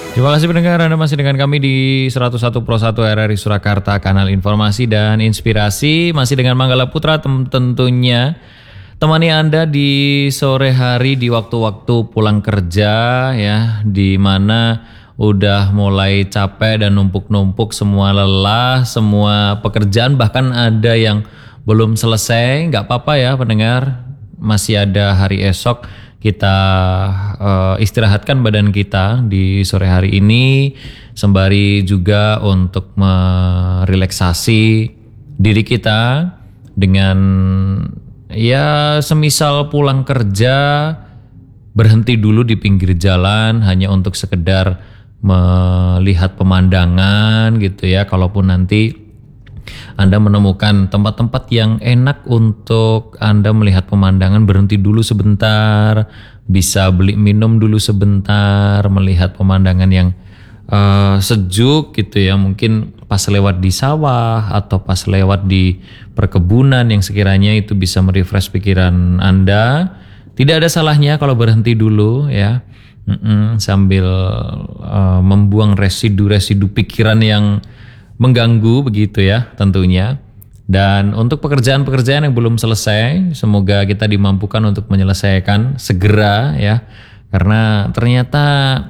Terima kasih pendengar, Anda masih dengan kami di 101 Pro 1 RRI Surakarta, kanal informasi dan inspirasi. Masih dengan Manggala Putra tentunya temani Anda di sore hari di waktu-waktu pulang kerja ya, di mana udah mulai capek dan numpuk-numpuk semua lelah, semua pekerjaan, bahkan ada yang belum selesai. Nggak apa-apa ya pendengar, masih ada hari esok. Kita istirahatkan badan kita di sore hari ini, sembari juga untuk merelaksasi diri kita dengan ya semisal pulang kerja berhenti dulu di pinggir jalan hanya untuk sekedar melihat pemandangan gitu ya. Kalaupun nanti Anda menemukan tempat-tempat yang enak untuk Anda melihat pemandangan, berhenti dulu sebentar, bisa beli minum dulu sebentar, melihat pemandangan yang sejuk gitu ya. Mungkin pas lewat di sawah atau pas lewat di perkebunan yang sekiranya itu bisa merefresh pikiran Anda. Tidak ada salahnya kalau berhenti dulu ya, sambil membuang residu-residu pikiran yang mengganggu begitu ya tentunya. Dan untuk pekerjaan-pekerjaan yang belum selesai, semoga kita dimampukan untuk menyelesaikan segera ya. Karena ternyata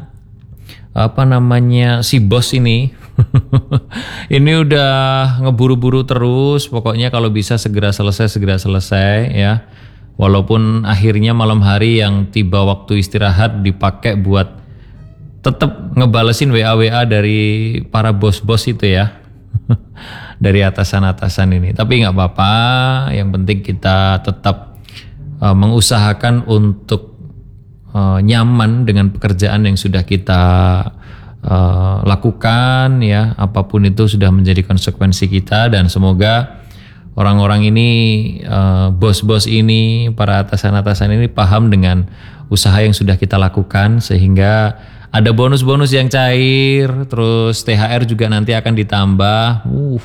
si bos ini ini udah ngeburu-buru terus, pokoknya kalau bisa segera selesai ya. Walaupun akhirnya malam hari yang tiba waktu istirahat dipakai buat tetap ngebalesin WA dari para bos-bos itu ya. Dari atasan-atasan ini. Tapi nggak apa-apa, yang penting kita tetap mengusahakan untuk nyaman dengan pekerjaan yang sudah kita lakukan ya. Apapun itu sudah menjadi konsekuensi kita, dan semoga orang-orang ini, bos-bos ini, para atasan-atasan ini paham dengan usaha yang sudah kita lakukan, sehingga ada bonus-bonus yang cair, terus THR juga nanti akan ditambah.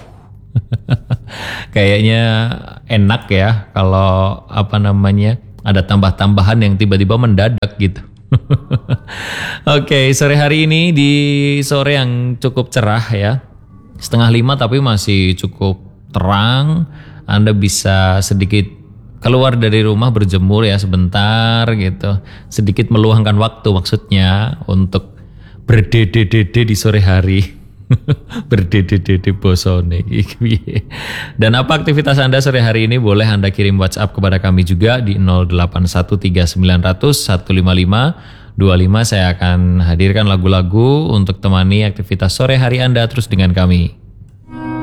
Kayaknya enak ya kalau ada tambah-tambahan yang tiba-tiba mendadak gitu. Oke, sore hari ini di sore yang cukup cerah ya. 4:30 tapi masih cukup terang. Anda bisa sedikit keluar dari rumah berjemur ya sebentar gitu. Sedikit meluangkan waktu maksudnya untuk berdede-dede di sore hari. Berdede-dede bosone. Dan apa aktivitas Anda sore hari ini? Boleh Anda kirim WhatsApp kepada kami juga di 081390015525. Saya akan hadirkan lagu-lagu untuk temani aktivitas sore hari Anda terus dengan kami.